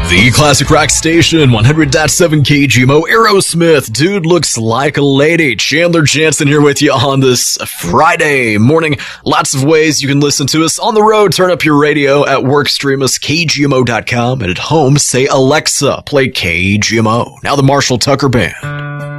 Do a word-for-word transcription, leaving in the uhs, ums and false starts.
The Classic Rock Station, one hundred point seven K G M O, Aerosmith, Dude Looks Like a Lady. Chandler Jansen here with you on this Friday morning. Lots of ways you can listen to us. On the road, turn up your radio. At work, stream us, K G M O dot com. And at home, say, Alexa, play K G M O. Now the Marshall Tucker Band.